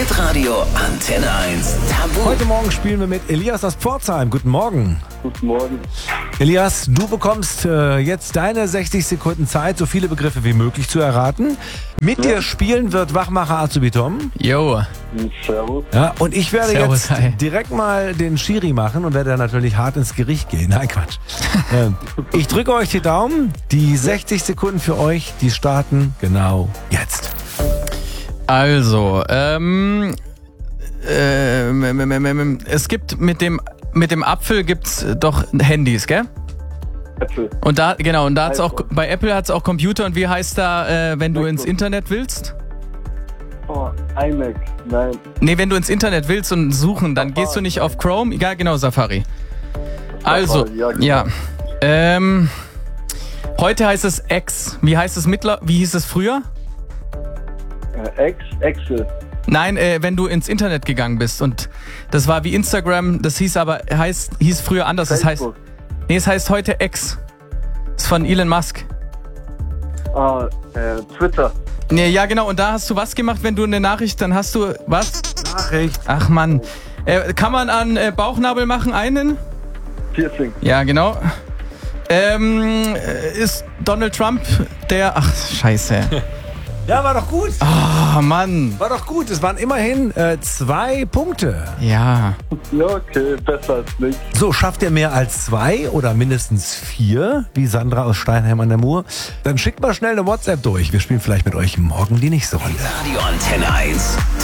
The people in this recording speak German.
Hitradio Antenne 1 Tabu. Heute Morgen spielen wir mit Elias aus Pforzheim. Guten Morgen. Guten Morgen. Elias, du bekommst jetzt deine 60 Sekunden Zeit, so viele Begriffe wie möglich zu erraten. Mit dir spielen wird Wachmacher Azubi Tom. Jo. Servus. Ja, und ich werde Servus, jetzt hi. direkt mal den Schiri machen und werde dann natürlich hart ins Gericht gehen. Nein, Quatsch. Ich drücke euch die Daumen. Die 60 Sekunden für euch, die starten genau jetzt. Also, es gibt mit dem Apfel gibt's doch Handys, gell? Äpfel. Und da, genau, und da hat's auch, iPhone. bei Apple hat's auch Computer. Und wie heißt da, wenn du MacBook. ins Internet willst? Oh, iMac. Nein. Nee, wenn du ins Internet willst und suchen, dann gehst du nicht auf Chrome. Ja, genau, Safari. Also, ja, genau. ja. Heute heißt es X. Wie hieß es früher? Excel. Nein, wenn du ins Internet gegangen bist und das war wie Instagram, das hieß früher anders. Das heißt, Facebook. es heißt heute X. Das ist von Elon Musk. Twitter. Nee, ja genau, und da hast du was gemacht, wenn du eine Nachricht, dann hast du was? Nachricht. Ach Mann. Kann man an Bauchnabel machen einen? Piercing. Ja, genau. Ist Donald Trump der... Ach, scheiße. Ja, war doch gut. Oh Mann. War doch gut. Es waren immerhin 2 Punkte. Ja. Ja, okay. Besser als nichts. So, schafft ihr mehr als 2 oder mindestens 4, wie Sandra aus Steinheim an der Mur? Dann schickt mal schnell eine WhatsApp durch. Wir spielen vielleicht mit euch morgen die nächste Runde. Radio Antenne 1